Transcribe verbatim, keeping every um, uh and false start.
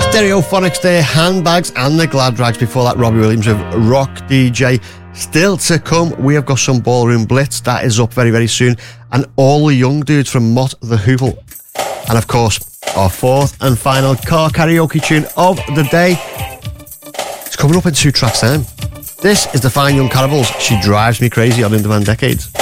Stereophonics there, Handbags and the Glad Rags. Before that, Robbie Williams with Rock D J. Still to come, we have got some Ballroom Blitz. That is up very, very soon. And all the young dudes from Mott the Hoople. And of course, our fourth and final car karaoke tune of the day. It's coming up in two tracks time. This is the Fine Young Cannibals. She Drives Me Crazy on In Demand Decades.